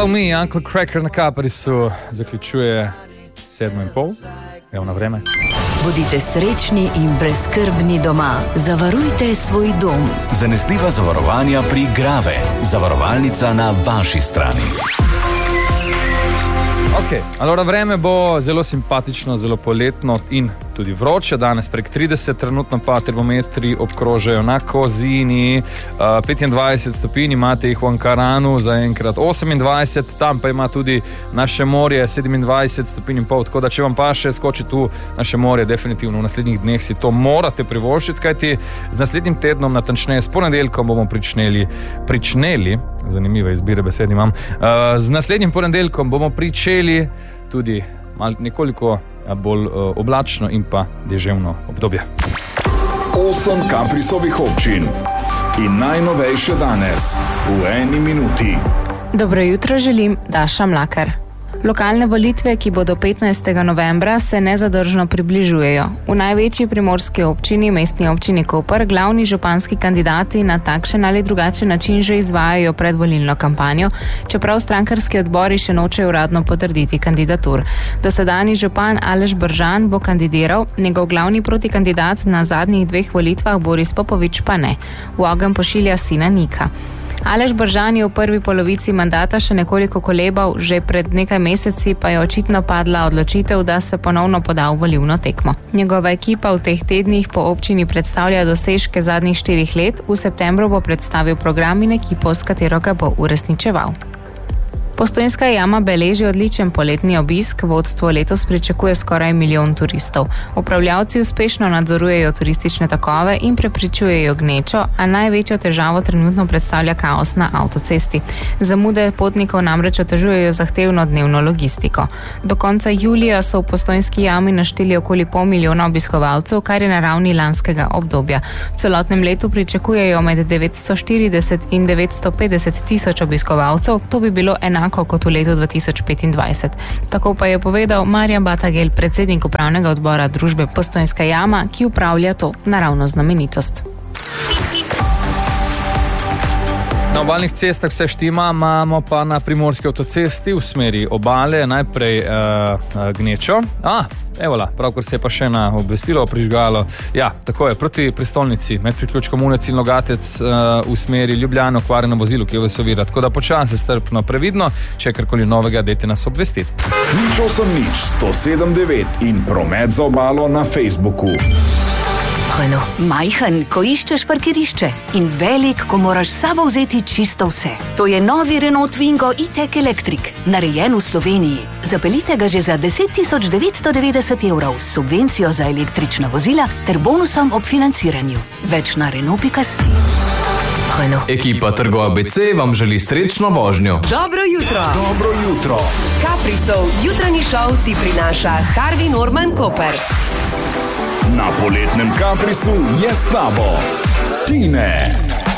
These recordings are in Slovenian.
Follow Me, Uncle Cracker na Caprisu zaključuje 7:30. Evo na vreme. Bodite srečni in brezskrbni doma. Zavarujte svoj dom. Zanesljiva zavarovanja pri Grave. Zavarovalnica na vaši strani. Ok, allora vreme bo zelo simpatično, zelo poletno in tudi vroče. Danes prek 30, trenutno pa termometri obkrožajo na Kozini. 25 stopinj imate jih v Ankaranu, zaenkrat 28, tam pa ima tudi naše morje 27 stopinj in pol, tako da če vam pa še skočiti v naše morje, definitivno v naslednjih dneh si to morate privoščiti, kajti z naslednjim tednom, natančneje s ponedeljkom, bomo pričneli, zanimive izbire besed imam, z naslednjim ponedeljkom bomo pričeli tudi nekoliko bolj oblačno in pa deževno obdobje. 8 Caprisovih občin in najnovejše danes v 1 minuti. Dobro jutro želim, Daša Mlakar. Lokalne volitve, ki bodo 15. novembra, se nezadržno približujejo. V največji primorski občini, mestni občini Koper, glavni županski kandidati na takšen ali drugačen način že izvajajo predvolilno kampanjo, čeprav strankarski odbori še nočejo uradno potrditi kandidatur. Dosedanji župan Aleš Bržan bo kandidiral, njegov glavni protikandidat na zadnjih 2 volitvah Boris Popovič pa ne. V ogenj pošilja sina Nika. Aleš Bržan je v prvi polovici mandata še nekoliko kolebal, že pred nekaj meseci pa je očitno padla odločitev, da se ponovno poda v volilno tekmo. Njegova ekipa v teh tednih po občini predstavlja dosežke zadnjih 4 let, v septembru bo predstavil program in ekipo, s katero ga bo uresničeval. Postojnska jama beleži odličen poletni obisk, vodstvo letos pričakuje skoraj 1 milijon turistov. Upravljavci uspešno nadzorujejo turistične tokove in preprečujejo gnečo, a največjo težavo trenutno predstavlja kaos na avtocesti. Zamude potnikov namreč otežujejo zahtevno dnevno logistiko. Do konca julija so v Postojnski jami našteli okoli 0,5 milijona obiskovalcev, kar je na ravni lanskega obdobja. V celotnem letu pričakujejo med 940 in 950 tisoč obiskovalcev, to bi bilo enako kot v letu 2025. Tako pa je povedal Marjan Batagel, predsednik upravnega odbora družbe Postojnska jama, ki upravlja to naravno znamenitost. Na obalnih cestah vse štima, imamo pa na primorski avtocesti v smeri obale najprej gnečo. Evola, pravkar se je pa še na obvestilo prižgalo. Ja, tako je, proti prestolnici, med priključkom Unec in Logatec v smeri Ljubljano, okvarjeno vozilo, ki jo vesovira. Tako da počasi, strpno, previdno, če karkoli novega, dajte nas obvestiti. 080 in promet za obalo na Facebooku. Majhen, ko iščeš parkirišče, in velik, ko moraš sabo vzeti čisto vse. To je novi Renault Twingo E-Tech Electric, narejen v Sloveniji. Zapeljite ga že za 10.990 € s subvencijo za električna vozila ter bonusom ob financiranju. Več na Renault.si. Ekipa Trgo ABC vam želi srečno vožnjo. Dobro jutro. Dobro jutro. Caprisov jutranji šov ti prinaša Harvey Norman Koper. Na poletnem Caprisu je s tabo Tine.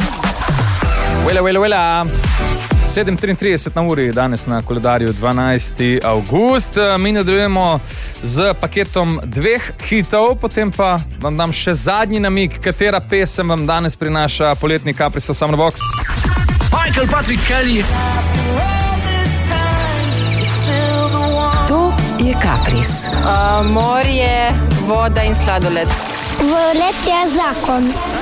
Vela. 7:33 na uri, danes na koledarju 12. avgust. Mi nadaljujemo z paketom 2 hitov, potem pa vam dam še zadnji namig, katera pesem vam danes prinaša poletni Caprisov Summer Box. Michael Patrick Kelly. To je Capris. Morje, voda in sladoled. Volet je zakon.